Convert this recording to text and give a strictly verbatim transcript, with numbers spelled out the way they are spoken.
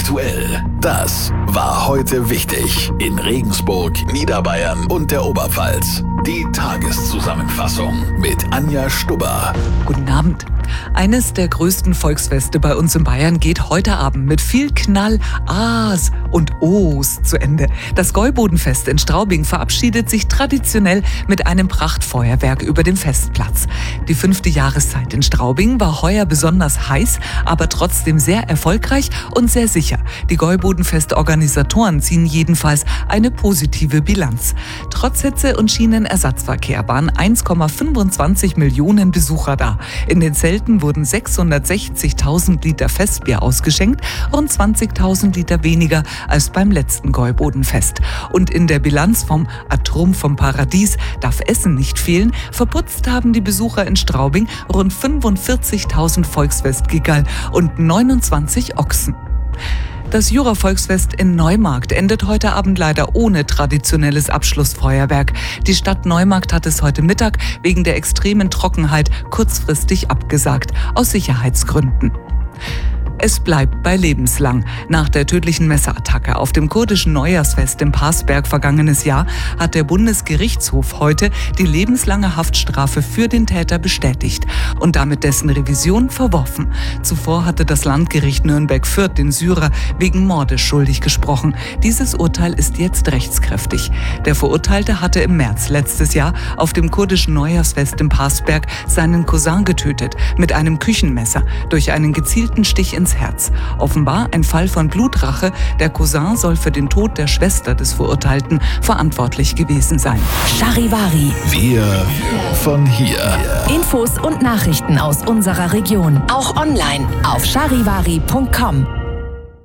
Aktuell. Das war heute wichtig in Regensburg, Niederbayern und der Oberpfalz. Die Tageszusammenfassung mit Anja Stubber. Guten Abend. Eines der größten Volksfeste bei uns in Bayern geht heute Abend mit viel Knall, A's und O's zu Ende. Das Gäubodenfest in Straubing verabschiedet sich traditionell mit einem Prachtfeuerwerk über dem Festplatz. Die fünfte Jahreszeit in Straubing war heuer besonders heiß, aber trotzdem sehr erfolgreich und sehr sicher. Die Gäubodenfest-Organisatoren ziehen jedenfalls eine positive Bilanz. Trotz Hitze und Schienenersatzverkehr waren eins Komma fünfundzwanzig Millionen Besucher da. In den Zelten wurden sechshundertsechzigtausend Liter Festbier ausgeschenkt, rund zwanzigtausend Liter weniger als beim letzten Gäubodenfest. Und in der Bilanz vom Atom vom Paradies darf Essen nicht fehlen. Verputzt haben die Besucher in Straubing rund fünfundvierzigtausend Volksfestgigerl und neunundzwanzig Ochsen. Das Jura-Volksfest in Neumarkt endet heute Abend leider ohne traditionelles Abschlussfeuerwerk. Die Stadt Neumarkt hat es heute Mittag wegen der extremen Trockenheit kurzfristig abgesagt, aus Sicherheitsgründen. Es bleibt bei lebenslang. Nach der tödlichen Messerattacke auf dem kurdischen Neujahrsfest im Parsberg vergangenes Jahr hat der Bundesgerichtshof heute die lebenslange Haftstrafe für den Täter bestätigt und damit dessen Revision verworfen. Zuvor hatte das Landgericht Nürnberg-Fürth den Syrer wegen Mordes schuldig gesprochen. Dieses Urteil ist jetzt rechtskräftig. Der Verurteilte hatte im März letztes Jahr auf dem kurdischen Neujahrsfest im Parsberg seinen Cousin getötet mit einem Küchenmesser durch einen gezielten Stich ins Herz. Offenbar ein Fall von Blutrache. Der Cousin soll für den Tod der Schwester des Verurteilten verantwortlich gewesen sein. Charivari. Wir von hier. Infos und Nachrichten aus unserer Region. Auch online auf charivari punkt com.